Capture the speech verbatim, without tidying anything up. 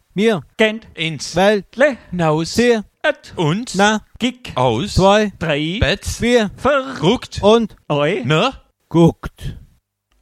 mir, Gent, ins, Welt, Le, Naus, sehr, Et, und, na, Gig, aus, zwei, Drei, Bett, vier Ver, guckt, und Eu, ne? guckt.